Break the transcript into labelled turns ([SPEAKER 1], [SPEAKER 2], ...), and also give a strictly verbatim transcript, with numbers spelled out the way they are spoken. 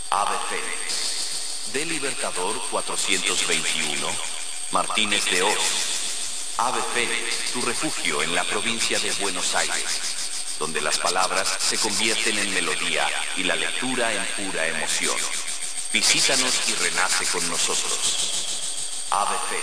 [SPEAKER 1] Ave Fénix, de Libertador cuatrocientos veintiuno, Martínez de Oz. Ave Fénix, tu refugio en la provincia de Buenos Aires, donde las palabras se convierten en melodía y la lectura en pura emoción. Visítanos y renace con nosotros. Ave Fénix.